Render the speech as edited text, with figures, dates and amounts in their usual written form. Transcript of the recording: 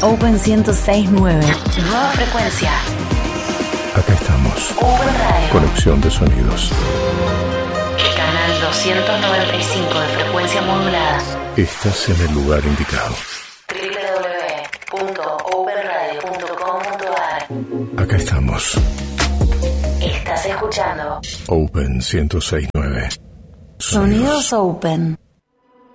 Open 106.9. Nueva frecuencia. Acá estamos. Open Radio. Conexión de sonidos. Canal 295 de frecuencia modulada. Estás en el lugar indicado. www.openradio.com.ar. Acá estamos. Estás escuchando Open 106.9. Sonidos Open.